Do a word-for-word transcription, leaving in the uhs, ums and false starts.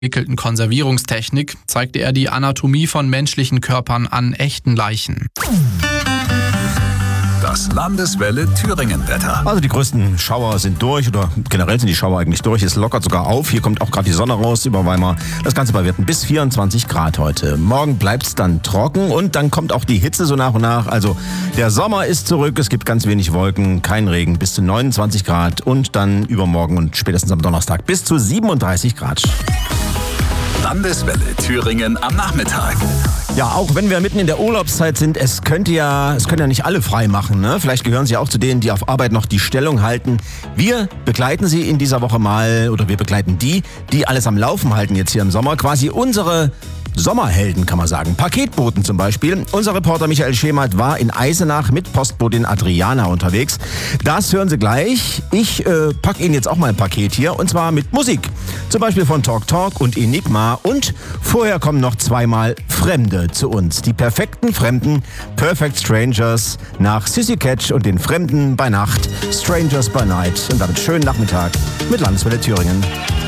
entwickelten Konservierungstechnik zeigte er die Anatomie von menschlichen Körpern an echten Leichen. Das Landeswelle Thüringen-Wetter. Also die größten Schauer sind durch, oder generell sind die Schauer eigentlich durch. Es lockert sogar auf. Hier kommt auch gerade die Sonne raus über Weimar. Das Ganze bei Werten bis vierundzwanzig Grad heute. Morgen bleibt es dann trocken und dann kommt auch die Hitze so nach und nach. Also der Sommer ist zurück. Es gibt ganz wenig Wolken, kein Regen, bis zu neunundzwanzig Grad und dann übermorgen und spätestens am Donnerstag bis zu siebenunddreißig Grad. Landeswelle Thüringen am Nachmittag. Ja, auch wenn wir mitten in der Urlaubszeit sind, es könnte ja, es können ja nicht alle frei machen, ne? Vielleicht gehören Sie auch zu denen, die auf Arbeit noch die Stellung halten. Wir begleiten Sie in dieser Woche mal, oder wir begleiten die, die alles am Laufen halten jetzt hier im Sommer. Quasi unsere Sommerhelden, kann man sagen. Paketboten zum Beispiel. Unser Reporter Michael Schemert war in Eisenach mit Postbotin Adriana unterwegs. Das hören Sie gleich. Ich äh, packe Ihnen jetzt auch mal ein Paket hier, und zwar mit Musik. Zum Beispiel von Talk Talk und Enigma. Und vorher kommen noch zweimal Fremde zu uns. Die perfekten Fremden, Perfect Strangers, nach Sissy Catch und den Fremden bei Nacht, Strangers by Night. Und damit schönen Nachmittag mit Landeswelle Thüringen.